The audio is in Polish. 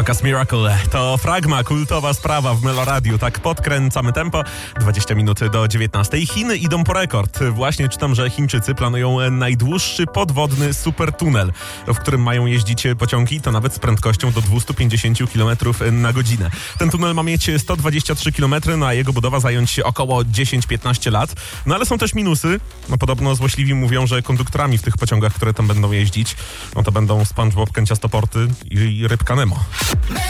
Circus Miracle to Fragma, kultowa sprawa w Meloradiu. Tak podkręcamy tempo. 20 minut do 19. Chiny idą po rekord. Właśnie czytam, że Chińczycy planują najdłuższy podwodny supertunel, w którym mają jeździć pociągi, to nawet z prędkością do 250 km na godzinę. Ten tunel ma mieć 123 km, no a jego budowa zająć około 10-15 lat. No ale są też minusy. No podobno złośliwi mówią, że konduktorami w tych pociągach, które tam będą jeździć, no to będą SpongeBob, Kanciastoporty i Rybka Nemo.